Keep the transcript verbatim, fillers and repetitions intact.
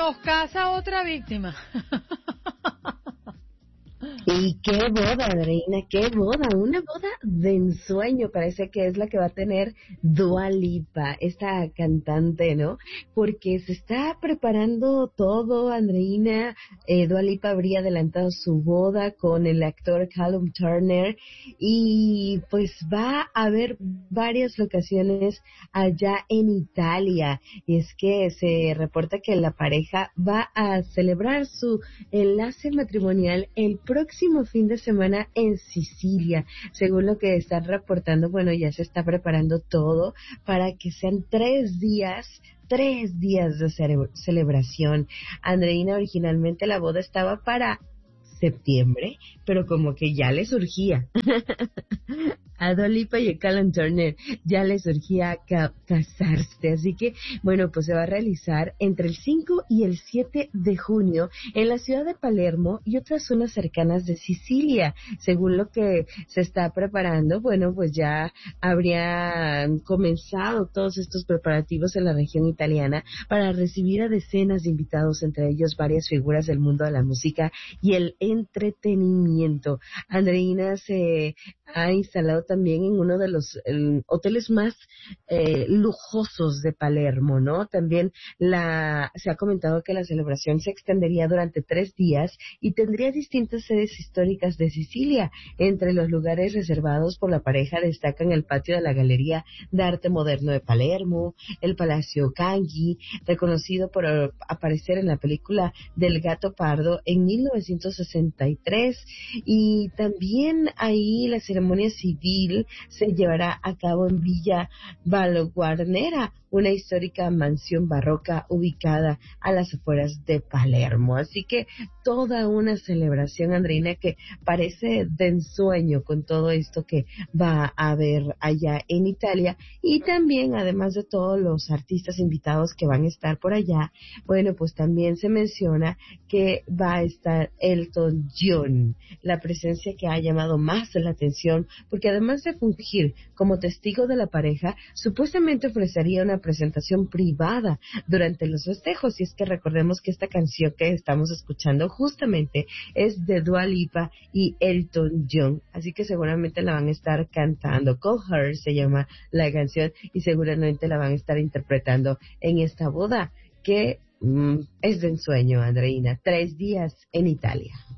nos casa otra víctima. Y qué boda, Andreina, qué boda, una boda de ensueño, parece que es la que va a tener Dua Lipa, esta cantante, ¿no? Porque se está preparando todo, Andreina. eh, Dua Lipa habría adelantado su boda con el actor Callum Turner y pues va a haber varias locaciones allá en Italia. Y es que se reporta que la pareja va a celebrar su enlace matrimonial el próximo fin de semana en Sicilia. Según lo que están reportando, bueno, ya se está preparando todo para que sean tres días tres días de cere- celebración. Andreina, originalmente la boda estaba para septiembre, pero como que ya le surgía a Dua Lipa y a Callum Turner ya les surgía ca- casarse, así que bueno, pues se va a realizar entre el cinco y el siete de junio en la ciudad de Palermo y otras zonas cercanas de Sicilia. Según lo que se está preparando, bueno, pues ya habrían comenzado todos estos preparativos en la región italiana para recibir a decenas de invitados, entre ellos varias figuras del mundo de la música y el entretenimiento. Andreina se ha instalado también en uno de los eh, hoteles más eh, lujosos de Palermo, ¿no? También la se ha comentado que la celebración se extendería durante tres días y tendría distintas sedes históricas de Sicilia. Entre los lugares reservados por la pareja destacan el patio de la Galería de Arte Moderno de Palermo, el Palacio Canghi, reconocido por eh, aparecer en la película del Gato Pardo en mil novecientos sesenta y tres, y también ahí la ceremonia civil se llevará a cabo en Villa Valguarnera, una histórica mansión barroca ubicada a las afueras de Palermo. Así que toda una celebración, Andreina, que parece de ensueño con todo esto que va a haber allá en Italia. Y también, además de todos los artistas invitados que van a estar por allá, bueno, pues también se menciona que va a estar Elton John, la presencia que ha llamado más la atención, porque además de fungir como testigo de la pareja, supuestamente ofrecería una presentación privada durante los festejos. Y es que recordemos que esta canción que estamos escuchando justamente es de Dua Lipa y Elton John, así que seguramente la van a estar cantando. Call Her se llama la canción y seguramente la van a estar interpretando en esta boda que mm, es de ensueño, Andreina. Tres días en Italia.